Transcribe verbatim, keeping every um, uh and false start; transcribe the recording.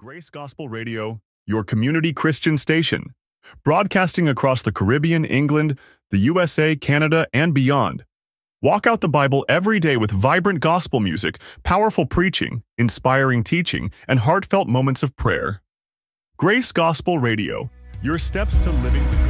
Grace Gospel Radio, your community Christian station, broadcasting across the Caribbean, England, the U S A, Canada, and beyond. Walk out the Bible every day with vibrant gospel music, powerful preaching, inspiring teaching, and heartfelt moments of prayer. Grace Gospel Radio, your steps to living